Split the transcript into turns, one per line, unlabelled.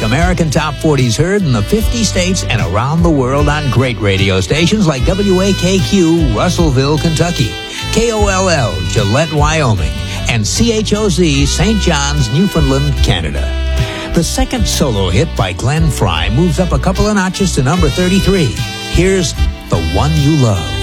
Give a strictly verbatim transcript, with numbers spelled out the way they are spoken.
American Top forties heard in the fifty states and around the world on great radio stations like W A K Q, Russellville, Kentucky, K O L L, Gillette, Wyoming, and C H O Z, Saint John's, Newfoundland, Canada. The second solo hit by Glenn Frey moves up a couple of notches to number thirty-three. Here's The One You Love.